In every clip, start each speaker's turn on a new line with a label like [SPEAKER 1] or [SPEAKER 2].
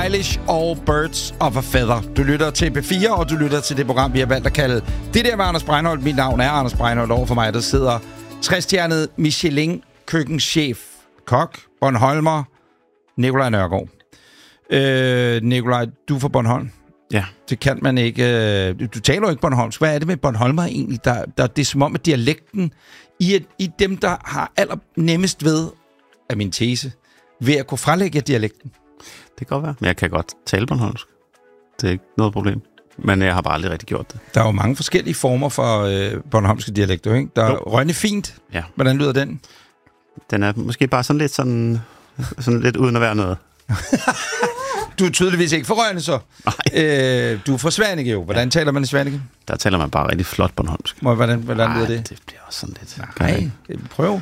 [SPEAKER 1] Eilish og Birds of a Feather. Du lytter til P4, og du lytter til det program, vi har valgt at kalde Det der med Anders Breinholt. Mit navn er Anders Breinholt. Over for mig, der sidder 60-stjernet Michelin-køkkenchef, kok, Bornholmer, Nikolaj Nørgaard. Nikolaj, du er fra Bornholm.
[SPEAKER 2] Ja.
[SPEAKER 1] Det kan man ikke. Du taler jo ikke bornholmsk. Hvad er det med bornholmer egentlig? Det er som om, at dialekten i dem, der har allernemmest ved, af min tese, ved at kunne frelægge dialekten.
[SPEAKER 2] Det kan godt være. Men jeg kan godt tale bornholmsk. Det er ikke noget problem. Men jeg har bare aldrig rigtig gjort det.
[SPEAKER 1] Der er jo mange forskellige former for bornholmske dialekter, ikke? Der er Rønne Fint.
[SPEAKER 2] Ja.
[SPEAKER 1] Hvordan lyder den?
[SPEAKER 2] Den er måske bare sådan lidt uden at være noget.
[SPEAKER 1] Du er tydeligvis ikke fra Rønne, så.
[SPEAKER 2] Nej.
[SPEAKER 1] Du er fra Svaneke jo. Hvordan taler man i Svaneke?
[SPEAKER 2] Der taler man bare rigtig flot bornholmsk.
[SPEAKER 1] Hvordan lyder det?
[SPEAKER 2] Det bliver også sådan lidt.
[SPEAKER 1] Nej, prøv.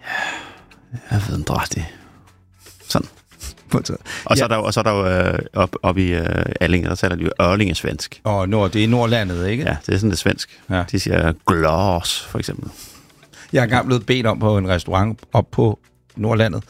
[SPEAKER 2] Jeg ved ikke rigtigt. Sådan. Og så er der jo op i Allinge, der taler de jo ørlingesvensk.
[SPEAKER 1] Og det er Nordlandet, ikke?
[SPEAKER 2] Ja, det er sådan lidt svensk. Ja. De siger glas, for eksempel.
[SPEAKER 1] Jeg er engang blevet bedt om på en restaurant op på Nordlandet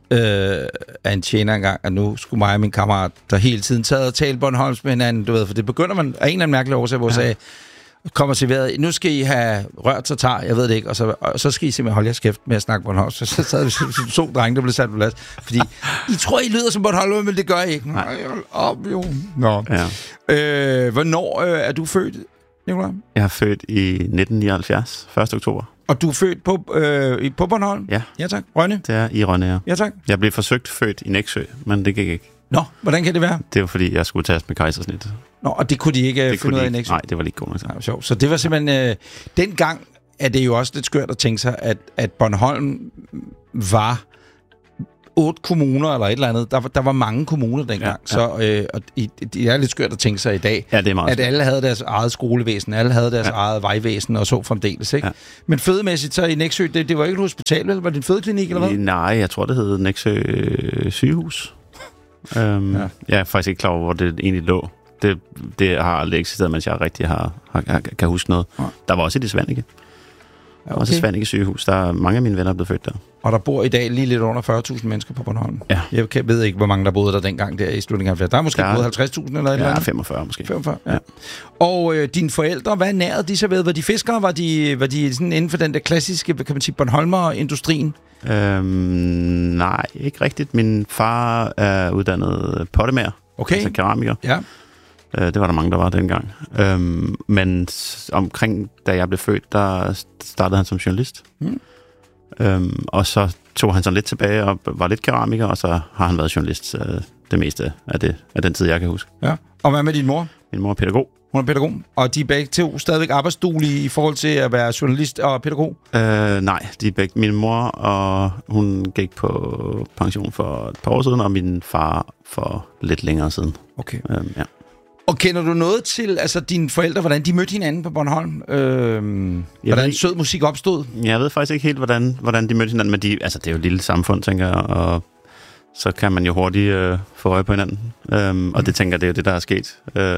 [SPEAKER 1] af en tjener engang, at nu skulle mig og min kammerat, der hele tiden taget og tale bornholmsk med hinanden, du ved, for det begynder man af en eller anden mærkelig årsag, hvor jeg sagde, kommer serveret, nu skal I have rørt tatar, jeg ved det ikke, og så skal I simpelthen holde jeres kæft med at snakke bornholmsk. Så sad vi to drenge, der blev sat på plads, fordi I tror, I lyder som bornholmer, men det gør I ikke. Nej, jo. Nå. Ja. Hvornår er du født, Nikolaj?
[SPEAKER 2] Jeg er født i 1979, 1. oktober.
[SPEAKER 1] Og du er født på Bornholm?
[SPEAKER 2] Ja.
[SPEAKER 1] Ja, tak. Rønne?
[SPEAKER 2] Det er i Rønne, ja.
[SPEAKER 1] Ja, tak.
[SPEAKER 2] Jeg blev forsøgt født i Nexø, men det gik ikke.
[SPEAKER 1] Nå, hvordan kan det være?
[SPEAKER 2] Det var, fordi jeg skulle tages med kejsersnit.
[SPEAKER 1] Nå, og det kunne de ikke finde ud af i Nexø?
[SPEAKER 2] Nej, det var lige godt nok.
[SPEAKER 1] Nej, sjovt. Så det var simpelthen... dengang er det jo også lidt skørt at tænke sig, at Bornholm var 8 kommuner eller et eller andet. Der var mange kommuner dengang. Ja. Så og det er lidt skørt at tænke sig i dag,
[SPEAKER 2] ja, det er meget
[SPEAKER 1] at alle havde deres eget skolevæsen, alle havde deres eget vejvæsen og så fremdeles, ikke? Ja. Men fødemæssigt så i Nexø, det var ikke et hospital, eller var det en fødeklinik, eller hvad?
[SPEAKER 2] Nej, jeg tror, det hed Nexø sygehus. Jeg er faktisk ikke klar over, hvor det egentlig lå. Det har aldrig eksisteret, mens jeg rigtig kan huske noget. Ja. Der var også et i Svaneke. Der var også et Svaneke sygehus. Der er mange af mine venner blevet født der. Og
[SPEAKER 1] der bor i dag lige lidt under 40.000 mennesker på Bornholm. Ja. Jeg ved ikke, hvor mange der boede der dengang der i slutningen af 70'erne. Der er måske boet 50.000 eller et eller andet?
[SPEAKER 2] 45 måske.
[SPEAKER 1] 45, ja. Og dine forældre, hvad nærede de så ved? Var de fiskere? Var de sådan inden for den der klassiske, kan man sige, Bornholmer-industrien?
[SPEAKER 2] Nej, ikke rigtigt. Min far er uddannet pottemager. Okay. Altså keramiker. Ja. Det var der mange, der var dengang. Men omkring, da jeg blev født, der startede han som journalist. Og så tog han sådan lidt tilbage og var lidt keramiker, og så har han været journalist det meste af den tid, jeg kan huske. Ja.
[SPEAKER 1] Og hvad med din mor?
[SPEAKER 2] Min mor er pædagog.
[SPEAKER 1] Hun er pædagog. Og de er begge to stadigvæk arbejdsduelige i forhold til at være journalist og pædagog?
[SPEAKER 2] Nej, de er begge. Min mor, og hun gik på pension for et par år siden, og min far for lidt længere siden.
[SPEAKER 1] Okay. Ja. Og kender du noget til dine forældre, hvordan de mødte hinanden på Bornholm? Hvordan sød musik opstod?
[SPEAKER 2] Jeg ved faktisk ikke helt, hvordan de mødte hinanden, men det er jo et lille samfund, tænker jeg, og så kan man jo hurtigt få øje på hinanden. Og det tænker jeg, det er jo det, der er sket.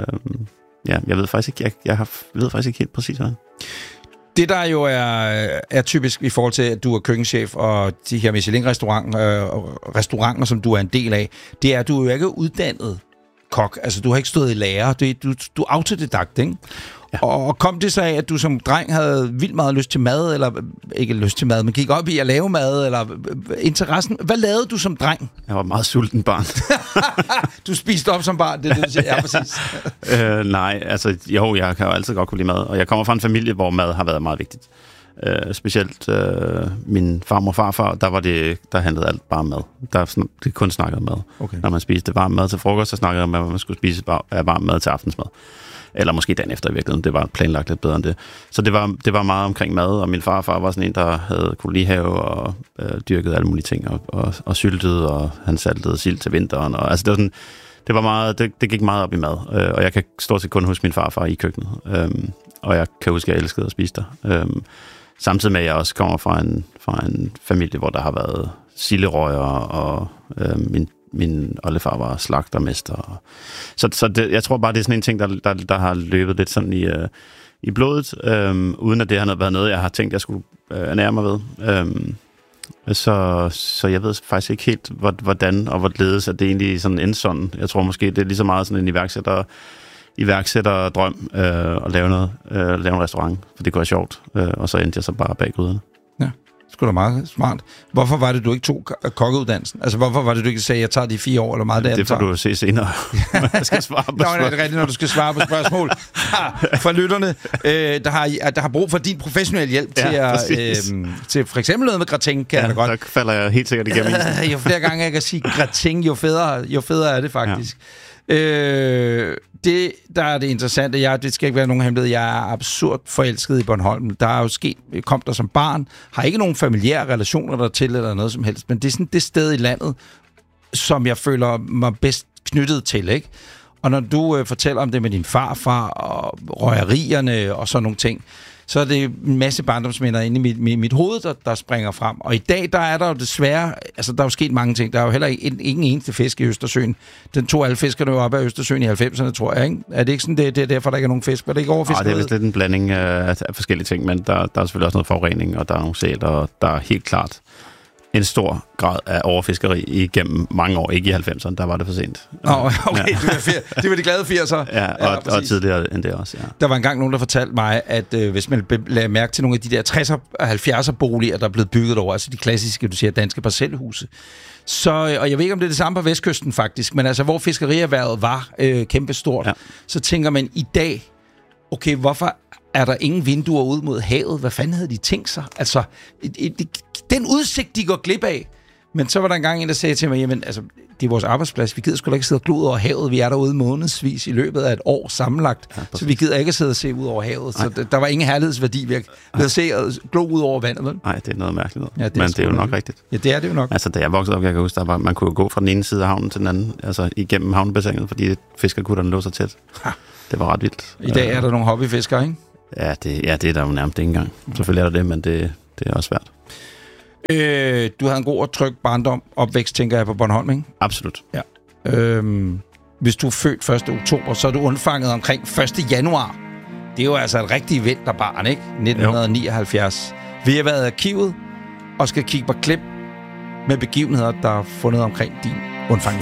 [SPEAKER 2] Jeg ved faktisk ikke, jeg ved faktisk ikke helt præcis, hvordan.
[SPEAKER 1] Det, der jo er typisk i forhold til, at du er køkkenchef og de her Michelin-restauranter, som du er en del af, det er, at du er jo ikke uddannet kok. Altså, du har ikke stået i lære. Du er autodidakt, ikke? Ja. Og kom det så af, at du som dreng havde vildt meget lyst til mad, eller ikke lyst til mad, men gik op i at lave mad, eller interessen? Hvad lavede du som dreng?
[SPEAKER 2] Jeg var meget sulten barn.
[SPEAKER 1] Du spiste op som barn, det du siger. Ja, præcis.
[SPEAKER 2] Nej, altså, jo, jeg kan jo altid godt kunne lide mad, og jeg kommer fra en familie, hvor mad har været meget vigtigt. Specielt min farmor og farfar, der handlede alt bare mad. Det kun snakkede om mad. Okay. Når man spiste varm mad til frokost, så snakkede man om, at man skulle spise varm mad til aftensmad. Eller måske dagen efter i virkeligheden. Det var planlagt lidt bedre end det. Så det var meget omkring mad, og min farfar var sådan en, der havde kolonihave og dyrkede alle mulige ting, og syltede, og han saltede sild til vinteren. Og, altså det var sådan, det var meget, det gik meget op i mad, og jeg kan stort set kun huske min farfar i køkkenet. Og jeg kan huske, at jeg elskede at spise der. Samtidig med, at jeg også kommer fra en familie, hvor der har været silderøjer, og min oldefar var slagtermester. Så det, jeg tror bare, det er sådan en ting, der har løbet lidt sådan i blodet, uden at det har været noget, jeg har tænkt, jeg skulle ernære mig ved. Så jeg ved faktisk ikke helt, hvordan og hvorledes at det egentlig sådan endte sådan. Jeg tror måske, det er lige så meget sådan en iværksætterdrøm at lave noget, lave en restaurant, for det kunne være sjovt. Og så endte jeg så bare bag gryderne.
[SPEAKER 1] Ja, det skulle da meget smart. Hvorfor var det, du ikke tog kokkeuddannelsen? Altså, hvorfor var det, du ikke sagde, at jeg tager de 4 år, eller meget det
[SPEAKER 2] får du se senere, jeg skal svare på spørgsmål.
[SPEAKER 1] Nå, det er rigtigt, når du skal svare på spørgsmål. For lytterne, der har brug for din professionelle hjælp til for eksempel noget med gratin, kan jeg godt.
[SPEAKER 2] Der falder jeg helt sikkert igennem.
[SPEAKER 1] Jo flere gange jeg kan sige gratin, jo federe er det faktisk. Ja. Det, der er det interessante, det skal ikke være nogen hemmelighed, jeg er absurd forelsket i Bornholm. Der er jo sket, jeg kom der som barn, har ikke nogen familiære relationer dertil eller noget som helst, men det er sådan det sted i landet, som jeg føler mig bedst knyttet til, ikke? Og når du fortæller om det med din farfar og røgerierne og sådan nogle ting, så er det en masse barndomsminder inde i mit hoved, der springer frem. Og i dag, der er der jo desværre, altså der er jo sket mange ting. Der er jo heller ingen eneste fisk i Østersøen. Den tog alle fiskerne jo op af Østersøen i 90'erne, tror jeg, ikke? Er det ikke sådan, det er derfor, der ikke er nogen fisk? Er det ikke overfiskeri?
[SPEAKER 2] Det er vist lidt en blanding af forskellige ting, men der er selvfølgelig også noget forurening, og der er nogle sæler, og der er helt klart en stor grad af overfiskeri igennem mange år. Ikke i 90'erne, der var det for sent.
[SPEAKER 1] Okay, det var de glade 80'er.
[SPEAKER 2] Ja, og tidligere end det også, ja.
[SPEAKER 1] Der var engang nogen, der fortalte mig, at hvis man lagde mærke til nogle af de der 60'er og 70'er boliger, der er blevet bygget over, altså de klassiske, du siger, danske parcelhuse, og jeg ved ikke, om det er det samme på Vestkysten faktisk, men altså, hvor fiskerierhvervet var kæmpestort, så tænker man i dag, okay, hvorfor er der ingen vinduer ud mod havet? Hvad fanden havde de tænkt sig? Altså, den udsigt, de går glip af. Men så var der engang en, der sagde til mig, jamen, altså, det er vores arbejdsplads. Vi gider sgu da ikke sidde og glo ud over havet. Vi er derude månedsvis i løbet af et år sammenlagt. Ja, så vi gider ikke at sidde og se ud over havet. Nej. Så der var ingen herlighedsværdi ved at se og glo ud over vandet. Vel?
[SPEAKER 2] Nej, det er noget mærkeligt. Ja, men det er jo nok rigtigt.
[SPEAKER 1] Ja, det er det jo nok.
[SPEAKER 2] Altså, da jeg voksede op, jeg kan huske, man kunne gå fra den ene side af havnen til den anden, altså igennem havnebassinet, fordi fiskerkutterne lå så tæt. Det var ret vildt.
[SPEAKER 1] I dag er der nogle hobbyfiskere, ikke?
[SPEAKER 2] Ja, det er der jo nærmest ikke engang. Selvfølgelig er der det, men det er også svært.
[SPEAKER 1] Du havde en god og tryg barndom, opvækst, tænker jeg, på Bornholm, ikke?
[SPEAKER 2] Absolut.
[SPEAKER 1] Ja. Hvis du er født 1. oktober, så er du undfanget omkring 1. januar. Det er jo altså et rigtigt vinterbarn, ikke? 1979. Vi har været i arkivet og skal kigge på klip med begivenheder, der er fundet omkring din undfangelse.